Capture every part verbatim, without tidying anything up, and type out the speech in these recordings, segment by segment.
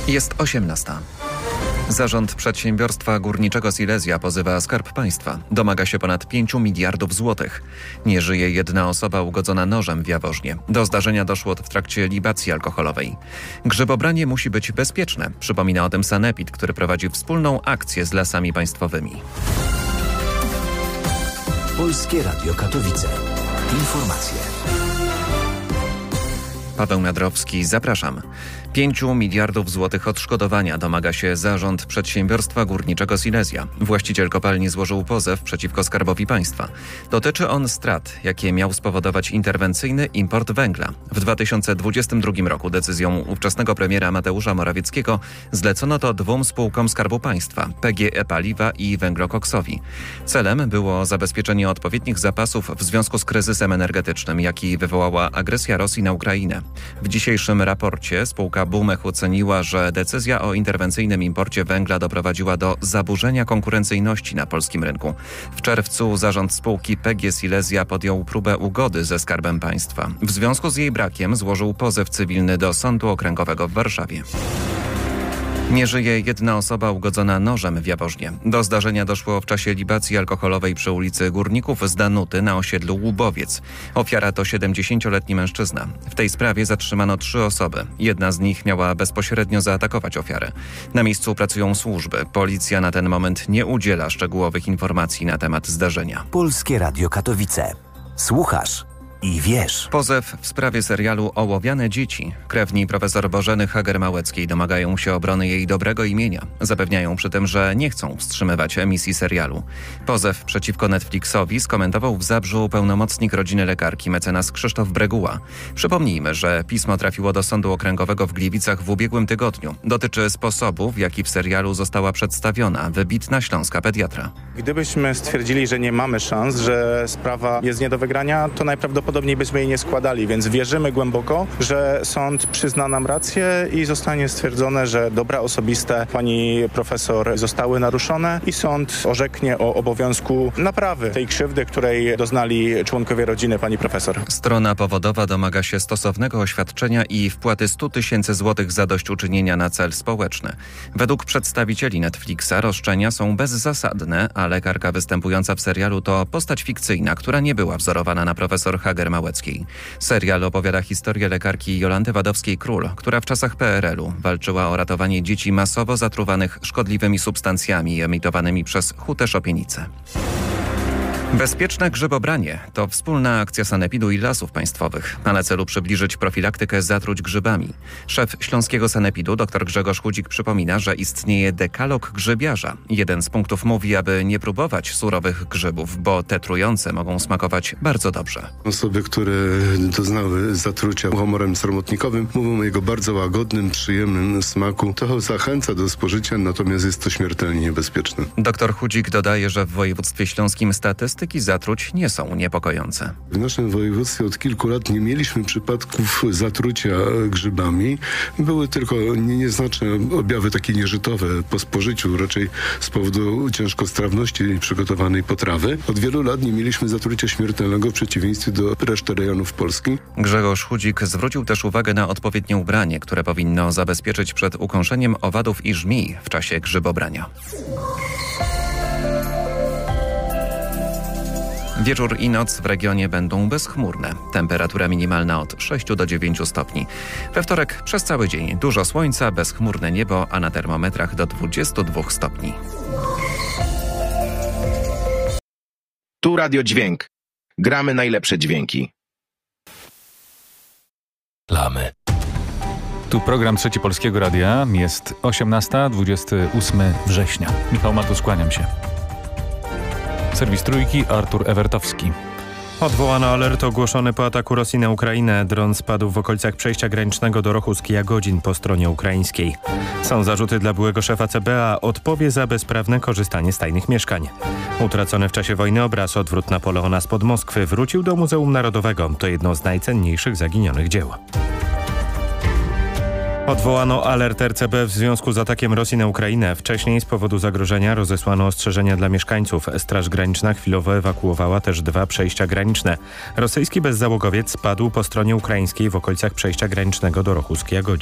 Jest osiemnasta. Zarząd Przedsiębiorstwa Górniczego Silesia pozywa Skarb Państwa. Domaga się ponad pięciu miliardów złotych. Nie żyje jedna osoba ugodzona nożem w Jaworznie. Do zdarzenia doszło w trakcie libacji alkoholowej. Grzybobranie musi być bezpieczne. Przypomina o tym Sanepid, który prowadzi wspólną akcję z Lasami Państwowymi. Polskie Radio Katowice. Informacje. Paweł Miadrowski, zapraszam. Pięciu miliardów złotych odszkodowania domaga się Zarząd Przedsiębiorstwa Górniczego Silesia. Właściciel kopalni złożył pozew przeciwko Skarbowi Państwa. Dotyczy on strat, jakie miał spowodować interwencyjny import węgla. W dwa tysiące dwudziestym drugim roku decyzją ówczesnego premiera Mateusza Morawieckiego zlecono to dwóm spółkom Skarbu Państwa, P G E Paliwa i Węglokoksowi. Celem było zabezpieczenie odpowiednich zapasów w związku z kryzysem energetycznym, jaki wywołała agresja Rosji na Ukrainę. W dzisiejszym raporcie spółka Bumech oceniła, że decyzja o interwencyjnym imporcie węgla doprowadziła do zaburzenia konkurencyjności na polskim rynku. W czerwcu zarząd spółki P G Silesia podjął próbę ugody ze Skarbem Państwa. W związku z jej brakiem złożył pozew cywilny do Sądu Okręgowego w Warszawie. Nie żyje jedna osoba ugodzona nożem w Jaworznie. Do zdarzenia doszło w czasie libacji alkoholowej przy ulicy Górników z Danuty na osiedlu Łubowiec. Ofiara to siedemdziesięcioletni mężczyzna. W tej sprawie zatrzymano trzy osoby. Jedna z nich miała bezpośrednio zaatakować ofiarę. Na miejscu pracują służby. Policja na ten moment nie udziela szczegółowych informacji na temat zdarzenia. Polskie Radio Katowice. Słuchasz i wiesz. Pozew w sprawie serialu Ołowiane dzieci. Krewni profesor Bożeny Hager-Małeckiej domagają się obrony jej dobrego imienia. Zapewniają przy tym, że nie chcą wstrzymywać emisji serialu. Pozew przeciwko Netflixowi skomentował w Zabrzu pełnomocnik rodziny lekarki mecenas Krzysztof Breguła. Przypomnijmy, że pismo trafiło do Sądu Okręgowego w Gliwicach w ubiegłym tygodniu. Dotyczy sposobu, w jaki w serialu została przedstawiona wybitna śląska pediatra. Gdybyśmy stwierdzili, że nie mamy szans, że sprawa jest nie do wygrania, to najprawdopodobniej Podobnie byśmy jej nie składali, więc wierzymy głęboko, że sąd przyzna nam rację i zostanie stwierdzone, że dobra osobiste pani profesor zostały naruszone i sąd orzeknie o obowiązku naprawy tej krzywdy, której doznali członkowie rodziny pani profesor. Strona powodowa domaga się stosownego oświadczenia i wpłaty stu tysięcy złotych zadośćuczynienia na cel społeczny. Według przedstawicieli Netflixa roszczenia są bezzasadne, a lekarka występująca w serialu to postać fikcyjna, która nie była wzorowana na profesor Hager-Małeckiej. Serial opowiada historię lekarki Jolanty Wadowskiej-Król, która w czasach P R L u walczyła o ratowanie dzieci masowo zatruwanych szkodliwymi substancjami emitowanymi przez hute szopienice. Bezpieczne grzybobranie to wspólna akcja Sanepidu i Lasów Państwowych. Ma na celu przybliżyć profilaktykę zatruć grzybami. Szef Śląskiego Sanepidu dr Grzegorz Chudzik przypomina, że istnieje dekalog grzybiarza. Jeden z punktów mówi, aby nie próbować surowych grzybów, bo te trujące mogą smakować bardzo dobrze. Osoby, które doznały zatrucia humorem sromotnikowym, mówią o jego bardzo łagodnym, przyjemnym smaku. To zachęca do spożycia, natomiast jest to śmiertelnie niebezpieczne. Dr Chudzik dodaje, że w województwie śląskim statystyki zatruć nie są niepokojące. W naszym województwie od kilku lat nie mieliśmy przypadków zatrucia grzybami. Były tylko nieznaczne objawy takie nieżytowe po spożyciu, raczej z powodu ciężkostrawności przygotowanej potrawy. Od wielu lat nie mieliśmy zatrucia śmiertelnego w przeciwieństwie do reszty rejonów Polski. Grzegorz Chudzik zwrócił też uwagę na odpowiednie ubranie, które powinno zabezpieczyć przed ukąszeniem owadów i żmij w czasie grzybobrania. Wieczór i noc w regionie będą bezchmurne. Temperatura minimalna od sześciu do dziewięciu stopni. We wtorek przez cały dzień dużo słońca, bezchmurne niebo, a na termometrach do dwudziestu dwóch stopni. Tu Radio Dźwięk. Gramy najlepsze dźwięki. Lamy. Tu program Trzeci Polskiego Radia. Jest osiemnasta, dwudziestego ósmego września. Michał Matus, kłaniam się. Serwis Trójki, Artur Ewertowski. Odwołano alert ogłoszony po ataku Rosji na Ukrainę. Dron spadł w okolicach przejścia granicznego do Rochus-Kijagodzin po stronie ukraińskiej. Są zarzuty dla byłego szefa C B A. Odpowie za bezprawne korzystanie z tajnych mieszkań. Utracony w czasie wojny obraz Odwrót Napoleona spod Moskwy wrócił do Muzeum Narodowego. To jedno z najcenniejszych zaginionych dzieł. Odwołano alert R C B w związku z atakiem Rosji na Ukrainę. Wcześniej z powodu zagrożenia rozesłano ostrzeżenia dla mieszkańców. Straż Graniczna chwilowo ewakuowała też dwa przejścia graniczne. Rosyjski bezzałogowiec spadł po stronie ukraińskiej w okolicach przejścia granicznego do Rochus-Kijagodzin.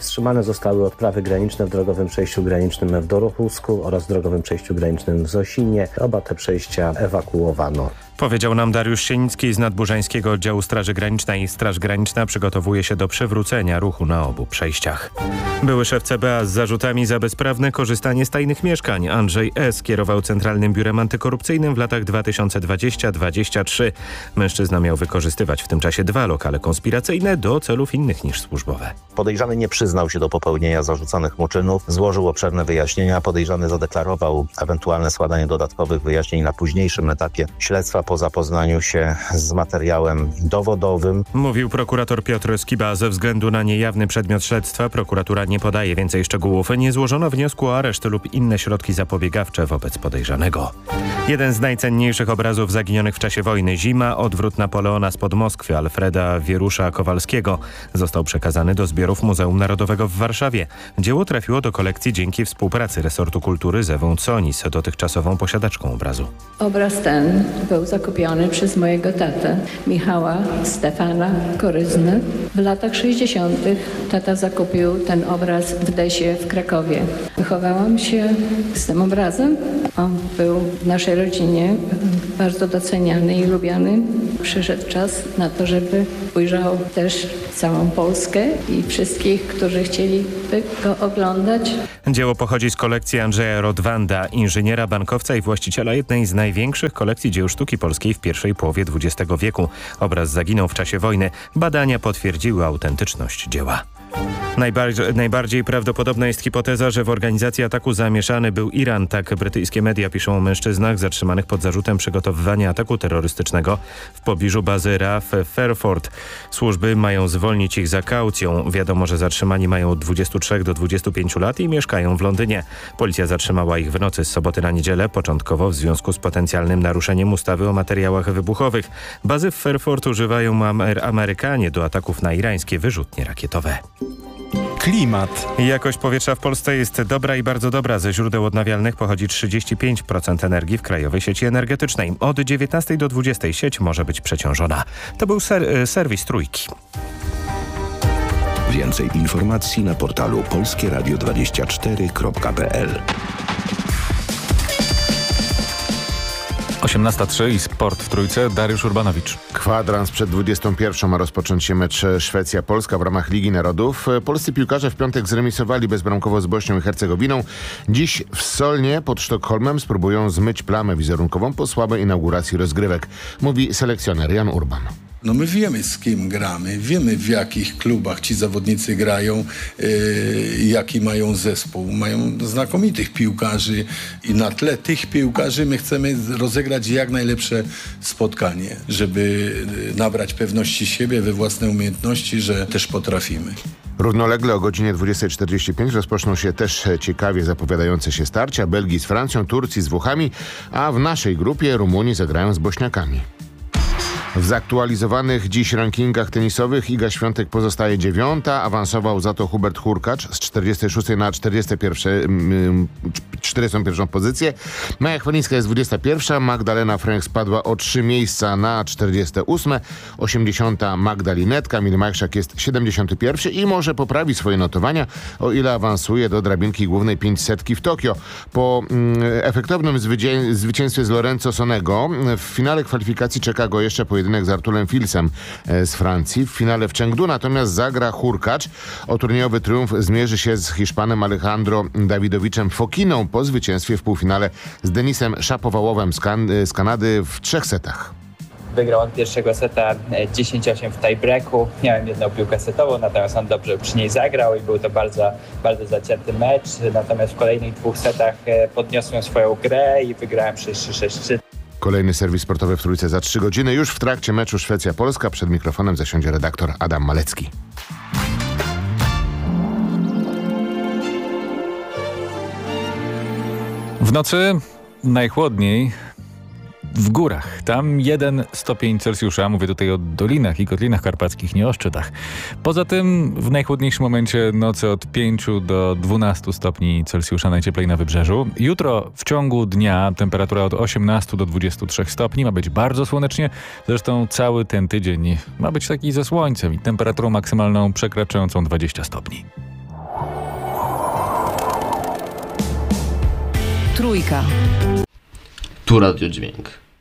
Wstrzymane zostały odprawy graniczne w drogowym przejściu granicznym w Dorochusku oraz w drogowym przejściu granicznym w Zosinie. Oba te przejścia ewakuowano. Powiedział nam Dariusz Sienicki z Nadburzańskiego Oddziału Straży Granicznej. Straż Graniczna przygotowuje się do przywrócenia ruchu na obu przejściach. Były szef C B A z zarzutami za bezprawne korzystanie z tajnych mieszkań. Andrzej S. kierował Centralnym Biurem Antykorupcyjnym w latach dwa tysiące dwudziestym do dwudziestego trzeciego. Mężczyzna miał wykorzystywać w tym czasie dwa lokale konspiracyjne do celów innych niż służbowe. Podejrzany nie przyznał się do popełnienia zarzucanych mu czynów, złożył obszerne wyjaśnienia. Podejrzany zadeklarował ewentualne składanie dodatkowych wyjaśnień na późniejszym etapie śledztwa po zapoznaniu się z materiałem dowodowym. Mówił prokurator Piotr Skiba. Ze względu na niejawny przedmiot śledztwa prokuratura nie podaje więcej szczegółów. Nie złożono wniosku o areszt lub inne środki zapobiegawcze wobec podejrzanego. Jeden z najcenniejszych obrazów zaginionych w czasie wojny. Zima. Odwrót Napoleona spod Moskwy Alfreda Wierusza Kowalskiego został przekazany do zbiorów Muzeum Narodowego w Warszawie. Dzieło trafiło do kolekcji dzięki współpracy resortu kultury z Ewą Conis, dotychczasową posiadaczką obrazu. Obraz ten był zakupiony przez mojego tatę, Michała Stefana Koryznę. W latach sześćdziesiątych tata zakupił ten obraz w Desie w Krakowie. Wychowałam się z tym obrazem. On był w naszej rodzinie bardzo doceniany i lubiany. Przyszedł czas na to, żeby ujrzał też całą Polskę i wszystkich, którzy chcieliby go oglądać. Dzieło pochodzi z kolekcji Andrzeja Rodwanda, inżyniera, bankowca i właściciela jednej z największych kolekcji dzieł sztuki polskiej w pierwszej połowie dwudziestego wieku. Obraz zaginął w czasie wojny. Badania potwierdziły autentyczność dzieła. Najbardziej, najbardziej prawdopodobna jest hipoteza, że w organizacji ataku zamieszany był Iran. Tak brytyjskie media piszą o mężczyznach zatrzymanych pod zarzutem przygotowywania ataku terrorystycznego w pobliżu bazy R A F w Fairford. Służby mają zwolnić ich za kaucją. Wiadomo, że zatrzymani mają od dwudziestu trzech do dwudziestu pięciu lat i mieszkają w Londynie. Policja zatrzymała ich w nocy z soboty na niedzielę, początkowo w związku z potencjalnym naruszeniem ustawy o materiałach wybuchowych. Bazy w Fairford używają Amer- Amerykanie do ataków na irańskie wyrzutnie rakietowe. Klimat. Jakość powietrza w Polsce jest dobra i bardzo dobra. Ze źródeł odnawialnych pochodzi trzydzieści pięć procent energii w krajowej sieci energetycznej. Od dziewiętnastej do dwudziestej sieć może być przeciążona. To był ser- serwis Trójki. Więcej informacji na portalu polskie radio dwadzieścia cztery kropka p l. osiemnasta trzy i sport w Trójce. Dariusz Urbanowicz. Kwadrans przed dwudziestą pierwszą ma rozpocząć się mecz Szwecja-Polska w ramach Ligi Narodów. Polscy piłkarze w piątek zremisowali bezbramkowo z Bośnią i Hercegowiną. Dziś w Solnie pod Sztokholmem spróbują zmyć plamę wizerunkową po słabej inauguracji rozgrywek, mówi selekcjoner Jan Urban. No my wiemy, z kim gramy, wiemy, w jakich klubach ci zawodnicy grają, yy, jaki mają zespół. Mają znakomitych piłkarzy i na tle tych piłkarzy my chcemy rozegrać jak najlepsze spotkanie, żeby nabrać pewności siebie we własne umiejętności, że też potrafimy. Równolegle o godzinie dwudziestej czterdzieści pięć rozpoczną się też ciekawie zapowiadające się starcia Belgii z Francją, Turcji z Włochami, a w naszej grupie Rumunii zagrają z Bośniakami. W zaktualizowanych dziś rankingach tenisowych Iga Świątek pozostaje dziewiąta, awansował za to Hubert Hurkacz z czterdziestej szóstej na czterdziestą pierwszą pozycję. Maja Chwalińska jest dwudziesta pierwsza, Magdalena Fręch spadła o trzy miejsca na czterdzieste ósme, osiemdziesiąta Magdalinet, Kamil Majchrzak jest siedemdziesiąty pierwszy i może poprawi swoje notowania, o ile awansuje do drabinki głównej pięćsetki w Tokio. Po mm, efektownym zwycię- zwycięstwie z Lorenzo Sonego w finale kwalifikacji czeka go jeszcze pojedynek z Arturem Filsem z Francji. W finale w Chengdu natomiast zagra Hurkacz. O turniejowy triumf zmierzy się z Hiszpanem Alejandro Dawidowiczem Fokiną po zwycięstwie w półfinale z Denisem Szapowałowem z, kan- z Kanady w trzech setach. Wygrał od pierwszego seta dziesięć osiem w tiebreaku. Miałem jedną piłkę setową, natomiast on dobrze przy niej zagrał i był to bardzo, bardzo zacięty mecz. Natomiast w kolejnych dwóch setach podniosłem swoją grę i wygrałem sześć trzy sześć trzy. Kolejny serwis sportowy w Trójce za trzy godziny. Już w trakcie meczu Szwecja-Polska przed mikrofonem zasiądzie redaktor Adam Malecki. W nocy najchłodniej w górach. Tam jeden stopień Celsjusza. Mówię tutaj o dolinach i kotlinach karpackich, nie o szczytach. Poza tym w najchłodniejszym momencie nocy od pięciu do dwunastu stopni Celsjusza, najcieplej na wybrzeżu. Jutro w ciągu dnia temperatura od osiemnastu do dwudziestu trzech stopni. Ma być bardzo słonecznie. Zresztą cały ten tydzień ma być taki ze słońcem i temperaturą maksymalną przekraczającą dwadzieścia stopni. Trójka. Tu Radio Dźwięk.